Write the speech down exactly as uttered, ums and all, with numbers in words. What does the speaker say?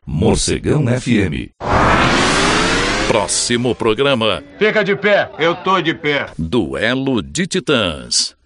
Morcegão F M. Próximo programa. Fica de pé. Eu tô de pé. Duelo de Titãs.